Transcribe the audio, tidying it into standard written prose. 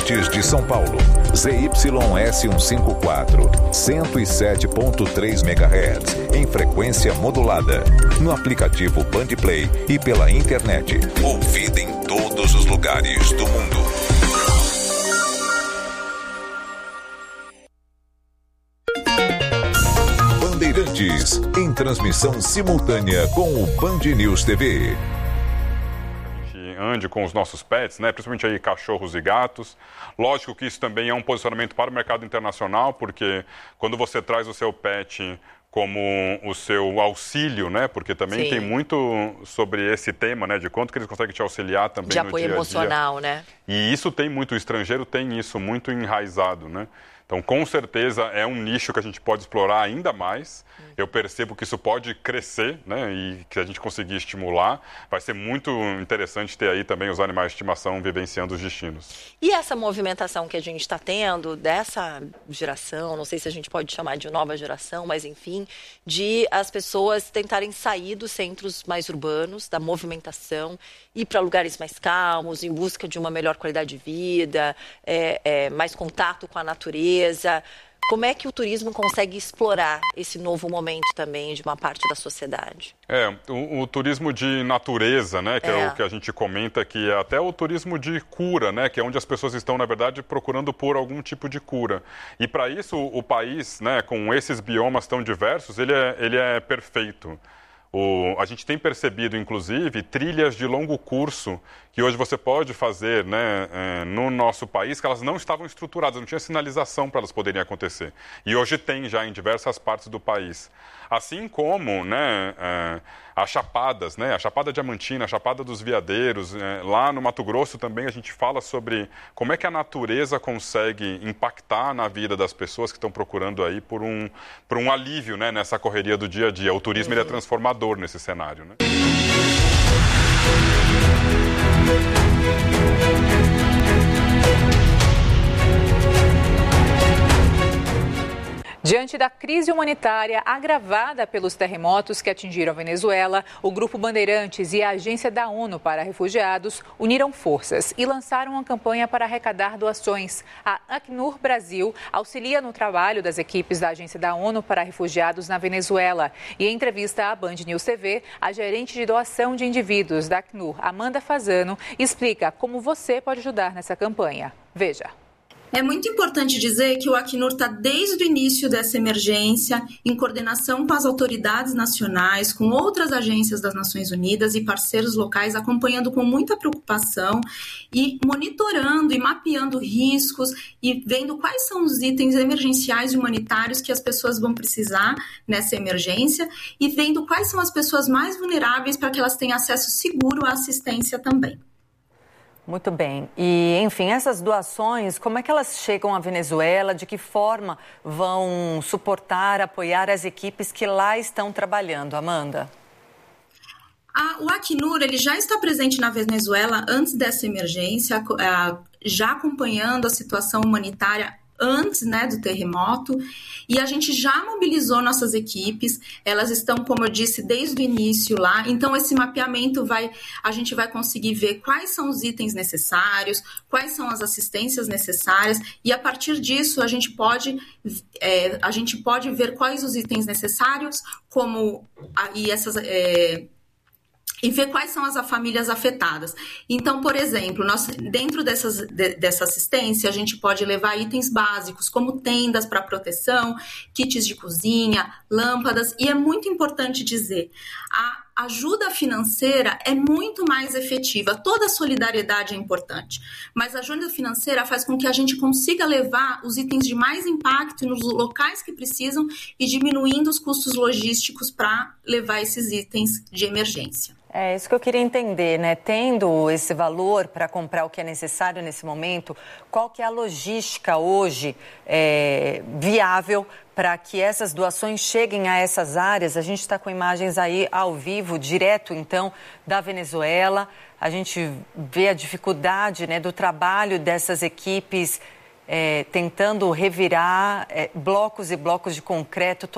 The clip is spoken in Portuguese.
Bandeirantes de São Paulo. ZYS 154, 107.3 MHz, em frequência modulada. No aplicativo Bandplay e pela internet. Ouvida em todos os lugares do mundo. Bandeirantes, em transmissão simultânea com o Band News TV. Ande com os nossos pets, né? Principalmente aí cachorros e gatos. Lógico que isso também é um posicionamento para o mercado internacional, porque quando você traz o seu pet como o seu auxílio, né? Porque também tem muito sobre esse tema, né? De quanto que eles conseguem te auxiliar também no dia a dia. De apoio emocional, né? E isso tem muito, o estrangeiro tem isso muito enraizado, né? Então, com certeza, é um nicho que a gente pode explorar ainda mais. Eu percebo que isso pode crescer, né? E que a gente conseguir estimular. Vai ser muito interessante ter aí também os animais de estimação vivenciando os destinos. E essa movimentação que a gente está tendo dessa geração, não sei se a gente pode chamar de nova geração, mas enfim, de as pessoas tentarem sair dos centros mais urbanos, da movimentação, ir para lugares mais calmos, em busca de uma melhor qualidade de vida, mais contato com a natureza. Como é que o turismo consegue explorar esse novo momento também de uma parte da sociedade? O turismo de natureza, né, que é o que a gente comenta, que é até o turismo de cura, né, que é onde as pessoas estão, na verdade, procurando por algum tipo de cura. E para isso, o país, né, com esses biomas tão diversos, ele é perfeito. A gente tem percebido, inclusive, trilhas de longo curso que hoje você pode fazer, né, no nosso país, que elas não estavam estruturadas, não tinha sinalização para elas poderem acontecer. E hoje tem já em diversas partes do país. Assim como, né, as chapadas, né, a Chapada Diamantina, a Chapada dos Veadeiros, lá no Mato Grosso também a gente fala sobre como é que a natureza consegue impactar na vida das pessoas que estão procurando aí por um alívio, né, nessa correria do dia a dia. O turismo ele é transformador nesse cenário, né? Diante da crise humanitária agravada pelos terremotos que atingiram a Venezuela, o Grupo Bandeirantes e a Agência da ONU para Refugiados uniram forças e lançaram uma campanha para arrecadar doações. A Acnur Brasil auxilia no trabalho das equipes da Agência da ONU para Refugiados na Venezuela. E em entrevista à Band News TV, a gerente de doação de indivíduos da Acnur, Amanda Fazano, explica como você pode ajudar nessa campanha. Veja. É muito importante dizer que o Acnur está desde o início dessa emergência, em coordenação com as autoridades nacionais, com outras agências das Nações Unidas e parceiros locais, acompanhando com muita preocupação e monitorando e mapeando riscos e vendo quais são os itens emergenciais e humanitários que as pessoas vão precisar nessa emergência e vendo quais são as pessoas mais vulneráveis para que elas tenham acesso seguro à assistência também. Muito bem. E, enfim, essas doações, como é que elas chegam à Venezuela? De que forma vão suportar, apoiar as equipes que lá estão trabalhando, Amanda? O Acnur ele já está presente na Venezuela antes dessa emergência, já acompanhando a situação humanitária antes, né, do terremoto, e a gente já mobilizou nossas equipes, elas estão, como eu disse, desde o início lá, então esse mapeamento a gente vai conseguir ver quais são os itens necessários, quais são as assistências necessárias, e a partir disso a gente pode ver quais os itens necessários, e ver quais são as famílias afetadas. Então, por exemplo, dentro dessa assistência, a gente pode levar itens básicos, como tendas para proteção, kits de cozinha, lâmpadas, e é muito importante dizer, a ajuda financeira é muito mais efetiva, toda a solidariedade é importante, mas a ajuda financeira faz com que a gente consiga levar os itens de mais impacto nos locais que precisam e diminuindo os custos logísticos para levar esses itens de emergência. É isso que eu queria entender, né? Tendo esse valor para comprar o que é necessário nesse momento, qual que é a logística hoje viável para que essas doações cheguem a essas áreas? A gente está com imagens aí ao vivo, direto então da Venezuela. A gente vê a dificuldade, né, do trabalho dessas equipes tentando revirar blocos e blocos de concreto.